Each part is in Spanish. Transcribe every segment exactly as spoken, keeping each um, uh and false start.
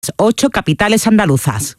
Ocho capitales andaluzas.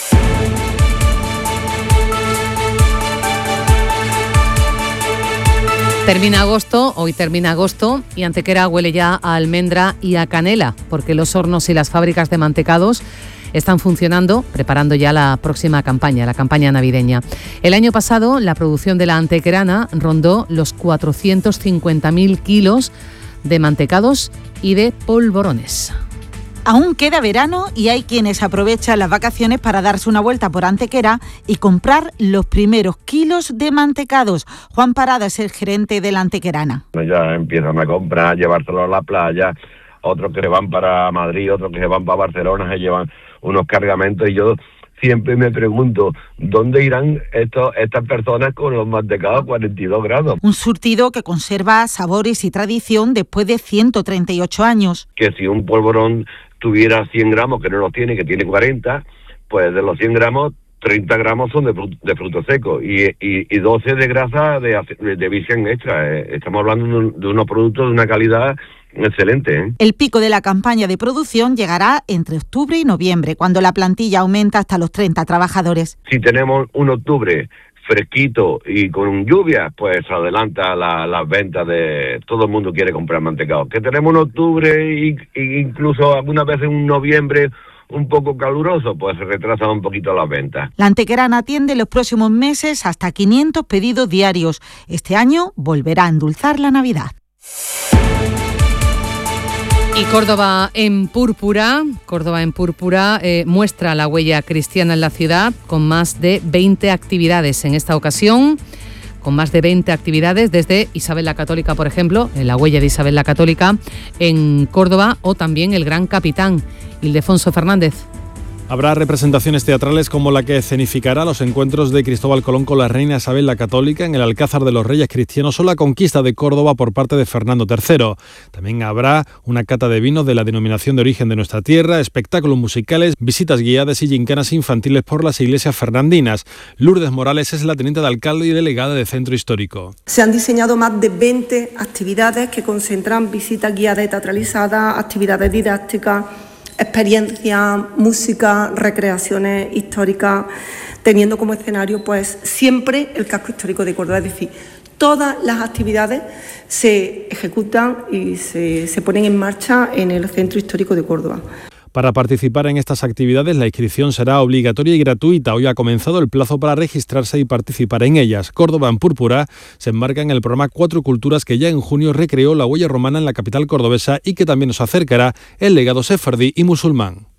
Termina agosto, hoy termina agosto y Antequera huele ya a almendra y a canela, porque los hornos y las fábricas de mantecados están funcionando, preparando ya la próxima campaña, la campaña navideña. El año pasado, la producción de la antequerana rondó los cuatrocientos cincuenta mil kilos de mantecados y de polvorones. Aún queda verano y hay quienes aprovechan las vacaciones para darse una vuelta por Antequera y comprar los primeros kilos de mantecados. Juan Parada es el gerente de la antequerana. Ya empiezan a comprar, llevárselo a la playa, otros que van para Madrid, otros que van para Barcelona, se llevan unos cargamentos y yo siempre me pregunto, ¿dónde irán estos, estas personas con los mantecados a cuarenta y dos grados? Un surtido que conserva sabores y tradición después de ciento treinta y ocho años. Que si un polvorón tuviera cien gramos, que no lo tiene, que tiene cuarenta, pues de los cien gramos, treinta gramos son de, fruto, de frutos secos y, y, y doce de grasa de, de virgen extra. Estamos hablando de, un, de unos productos de una calidad excelente, ¿eh? El pico de la campaña de producción llegará entre octubre y noviembre, cuando la plantilla aumenta hasta los treinta trabajadores. Si tenemos un octubre fresquito y con lluvia, pues adelanta la, las ventas de... Todo el mundo quiere comprar mantecado. Que tenemos un octubre y, y incluso algunas veces un noviembre un poco caluroso, pues se retrasan un poquito las ventas. La antequerana atiende los próximos meses hasta quinientos pedidos diarios. Este año volverá a endulzar la Navidad. Y Córdoba en púrpura, Córdoba en púrpura eh, muestra la huella cristiana en la ciudad con más de veinte actividades en esta ocasión, con más de veinte actividades desde Isabel la Católica, por ejemplo, en la huella de Isabel la Católica en Córdoba, o también el Gran Capitán, Ildefonso Fernández. Habrá representaciones teatrales como la que escenificará los encuentros de Cristóbal Colón con la reina Isabel la Católica en el Alcázar de los Reyes Cristianos o la conquista de Córdoba por parte de Fernando tercero. También habrá una cata de vinos de la denominación de origen de nuestra tierra, espectáculos musicales, visitas guiadas y gincanas infantiles por las iglesias fernandinas. Lourdes Morales es la teniente de alcalde y delegada de Centro Histórico. Se han diseñado más de veinte actividades que concentran visitas guiadas y teatralizadas, actividades didácticas, experiencia, música, recreaciones históricas, teniendo como escenario pues siempre el casco histórico de Córdoba. Es decir, todas las actividades se ejecutan y se, se ponen en marcha en el Centro Histórico de Córdoba. Para participar en estas actividades, la inscripción será obligatoria y gratuita. Hoy ha comenzado el plazo para registrarse y participar en ellas. Córdoba en púrpura se enmarca en el programa Cuatro Culturas, que ya en junio recreó la huella romana en la capital cordobesa y que también nos acercará el legado sefardí y musulmán.